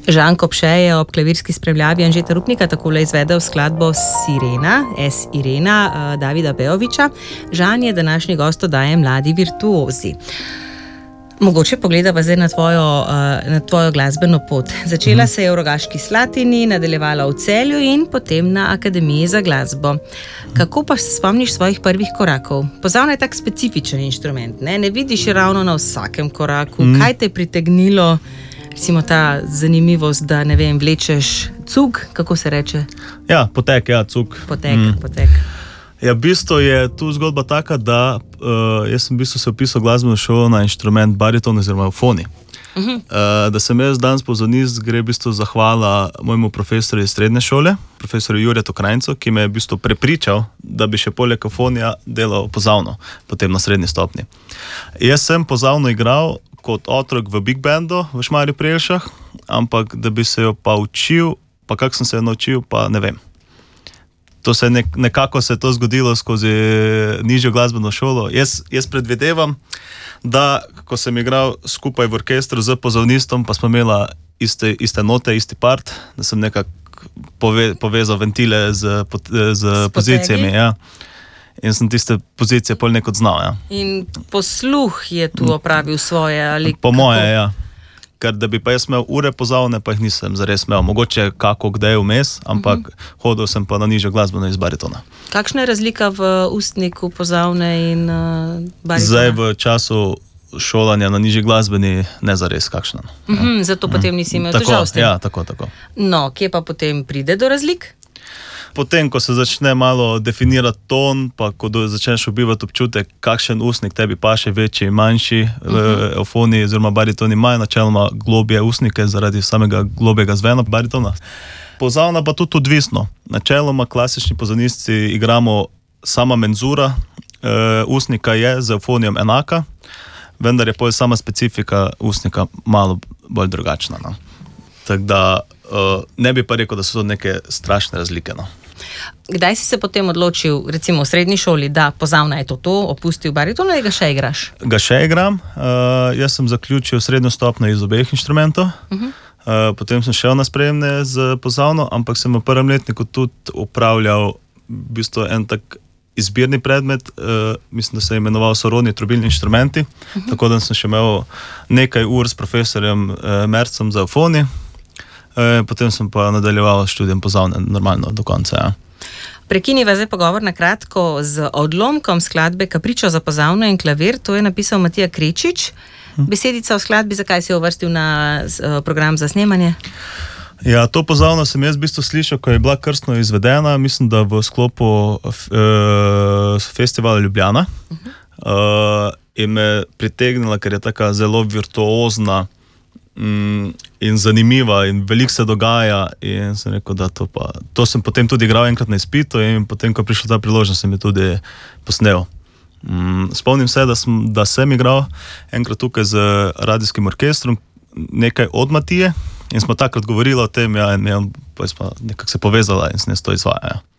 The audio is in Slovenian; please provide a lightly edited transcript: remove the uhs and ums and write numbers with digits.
Žan Kopše je ob klavirski spremljavi Anžeta Rupnika takole izvedel skladbo Sirena, Irena Davida Bejovića. Žan je današnji gost oddaje Mladi virtuozi. Mogoče pogledava zdaj na tvojo glasbeno pot. Začela se je v Rogaški Slatini, nadaljevala v Celju in potem na Akademiji za glasbo. Kako pa se spomniš svojih prvih korakov? Pozavna je tak specifičen inštrument, ne vidiš ravno na vsakem koraku. Kaj te je pritegnilo, recimo ta zanimivost, da ne vem, vlečeš cug, kako se reče? Ja, potek, cug. Potek. Ja, v bistvu je tu zgodba taka, da jaz sem v bistvu se vpisal glasbeno šolo na inštrument bariton oziroma eufoni. Da sem jaz danes pozornist, gre v bistvu zahvala mojemu profesorju iz srednje šole, profesorju Juretu Krajncu, ki me je v bistvu prepričal, da bi še poleg eufonija delal pozavno, potem na srednji stopni. Jaz sem pozavno igral kot otrok v big bandu v Šmarju pri Jelšah, ampak da bi se jo pa učil, pa kako sem se jo naučil, pa ne vem. To se nekako se je to zgodilo skozi nižjo glasbeno šolo. Jaz predvidevam, da ko sem igral skupaj v orkestru z pozavnistom, pa smo imela iste note, isti part, da sem nekako povezal ventile z pozicijami. Ja. In sem tiste pozicije pol nekod znal. Ja. In posluh je tu opravil svoje? Ali po moje, ja. Ker da bi pa jaz imel ure pozavne, pa jih nisem zares imel. Mogoče kako kdaj vmes, ampak hodil sem pa na nižjo glasbeno iz baritona. Kakšna je razlika v ustniku pozavne in baritona? Zdaj v času šolanja na nižji glasbeni ne zares kakšna. Zato potem nisi imel težav s tem? Ja, tako. No, kje pa potem pride do razlik? Potem, ko se začne malo definirati ton, pa ko začneš dobivati občutek, kakšen ustnik tebi paše, večji, manjši, eufoni oziroma baritoni imajo načeloma globje ustnike zaradi samega globjega zvena baritona. Pozavna pa tudi odvisno. Načeloma klasični pozavnisti igramo sama menzura, ustnika je z eufonijem enaka, vendar je potem sama specifika ustnika malo bolj drugačna. No. Tako da ne bi pa rekel, da so to neke strašne razlike. No. Kdaj si se potem odločil, recimo v srednji šoli, da pozavna je to, opustil bariton ali ga še igraš? Ga še igram. Jaz sem zaključil srednjo stopnjo iz obeh inštrumentov. Potem sem šel na sprejemne z pozavno, ampak sem v prvem letniku tudi upravljal v bistvu en tak izbirni predmet, mislim, da se je imenoval sorodni trobilni inštrumenti, tako da sem še imel nekaj ur s profesorjem Mercem za eufoni. Potem sem pa nadaljeval študijem pozavne normalno do konca. Ja. Prekiniva zdaj pogovor na kratko z odlomkom skladbe Kapričo za pozavno in klavir. To je napisal Matija Krečič. Besedica o skladbi, zakaj si jo uvrstil na program za snemanje? Ja, to pozavno sem jaz v bistvu slišal, ko je bila krstno izvedena, mislim, da v sklopu festivala Ljubljana. In me pritegnila, ker je taka zelo virtuozna in zanimiva in veliko se dogaja in sem rekel, da to sem potem tudi igral enkrat na izpitu in potem, ko je prišla ta priložnost, sem jo tudi posnel. Spomnim se, da sem igral enkrat tukaj z radijskim orkestrom nekaj od Matije in smo takrat govorili o tem, ja, in pa smo nekako se povezala in sem jaz to izvajal. Ja.